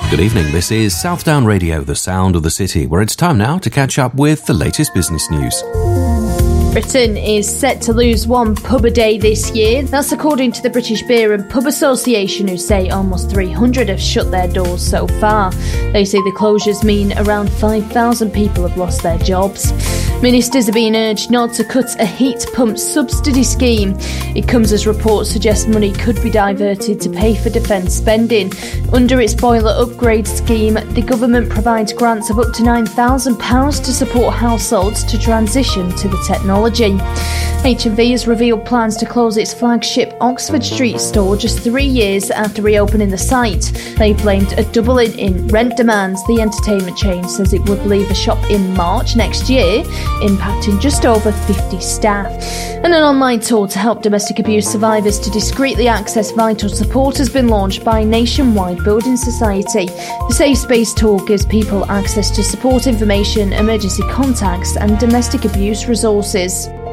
Good evening, this is Southdown Radio, the sound of the city, where it's time now to catch up with the latest business news. Britain is set to lose one pub a day this year. That's according to the British Beer and Pub Association, who say almost 300 have shut their doors so far. They say the closures mean around 5,000 people have lost their jobs. Ministers are being urged not to cut a heat pump subsidy scheme. It comes as reports suggest money could be diverted to pay for defence spending. Under its boiler upgrade scheme, the government provides grants of up to £9,000 to support households to transition to the technology. HMV has revealed plans to close its flagship Oxford Street store just 3 years after reopening the site. They blamed a doubling in rent demands. The entertainment chain says it would leave the shop in March next year, impacting just over 50 staff. And an online tool to help domestic abuse survivors to discreetly access vital support has been launched by Nationwide Building Society. The Safe Space tool gives people access to support information, emergency contacts and domestic abuse resources.